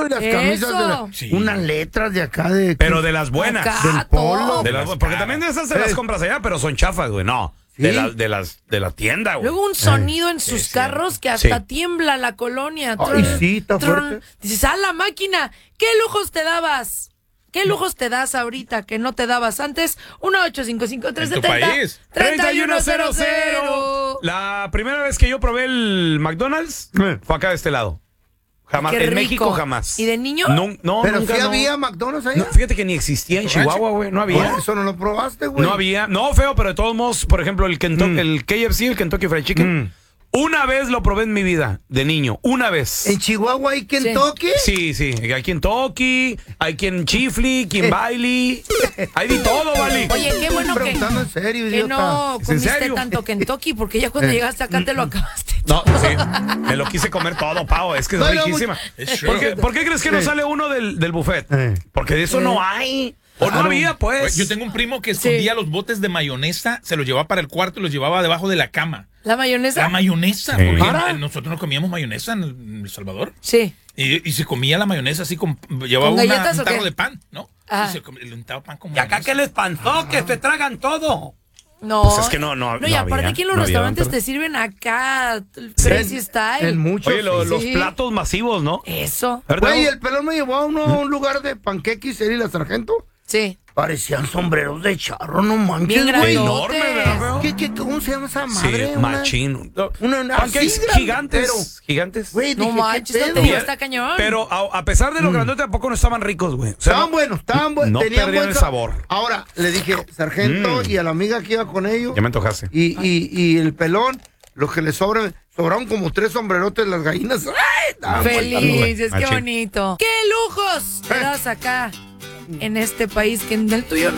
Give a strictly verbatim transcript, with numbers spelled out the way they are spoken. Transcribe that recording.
y las camisas de la, sí. unas letras de acá de... Pero de las buenas. Acá, del polo. De las, porque también de esas se las compras allá, pero son chafas, güey, no. ¿Sí? De, la, de, las, de la tienda, güey. Luego un sonido en sus sí, carros que hasta sí. tiembla la colonia. Tron, Ay, sí, está tron. fuerte. Dices, ¡ah, la máquina! ¿Qué lujos te dabas? ¿Qué lujos te das ahorita que no te dabas antes? uno ocho cinco cinco tres siete cero treinta y uno cero cero. La primera vez que yo probé el McDonald's ¿Eh? fue acá de este lado. Jamás. En México jamás. ¿Y de niño? No, no Pero nunca sí no. había McDonald's allá. No, fíjate que ni existía en Chihuahua, güey. No había. Bueno, eso no lo probaste, güey. No había. No, feo, pero de todos modos, por ejemplo, el Kentucky, mm. el K F C, el Kentucky Fried Chicken. Mm. Una vez lo probé en mi vida, de niño, una vez. ¿En Chihuahua hay Kentucky? Sí, sí, hay Kentucky, hay quien Chifli, quien Bailey, hay de todo, ¿vale? Oye, qué bueno que, en serio, que no comiste serio? tanto Kentucky, porque ya cuando llegaste acá te lo acabaste. No, sí, me lo quise comer todo, Pau, es que es no, riquísima. No, ¿Por, qué, ¿Por qué crees que no sale uno del, del buffet? Porque de eso no hay. O no había, pues. Yo tengo un primo que escondía sí. los botes de mayonesa, se los llevaba para el cuarto y los llevaba debajo de la cama. ¿La mayonesa? La mayonesa, sí. porque ¿Para? nosotros no comíamos mayonesa en El, en el Salvador. Sí. Y, y se comía la mayonesa así, con, llevaba ¿Con una, un tarro qué? de pan, ¿no? Ah. Y se le untaba pan con ¿Y acá qué les panzó? Que se tragan todo. No, pues es que no, no, no y no aparte había, aquí en los no restaurantes había, te sirven acá el sí. Crazy Style. En muchos. Oye, lo, sí. los platos masivos, ¿no? Eso. Güey, el pelón me llevó a uno a un lugar de panqueques, él y la sargento. Sí. Parecían sombreros de charro, no manches, bien güey. Enorme, ¿verdad? ¿Qué, qué, ¿Cómo se llama esa madre? Sí, una, machín. Una, una Pancakes gigantes. Pero, gigantes. Güey, no manches, no te digo, está cañón. Pero a, a pesar de lo mm. grandote, tampoco no estaban ricos, güey. O sea, estaban no, buenos, estaban buenos. No tenían perdían buen el sabor. Ahora, le dije, sargento mm. y a la amiga que iba con ellos. Ya me antojaste. Y, y, y el pelón, lo que le sobra, sobraron como tres sombrerotes las gallinas. ¡Ay! Felices, qué bonito. ¡Qué lujos te das acá en este país que en el tuyo no!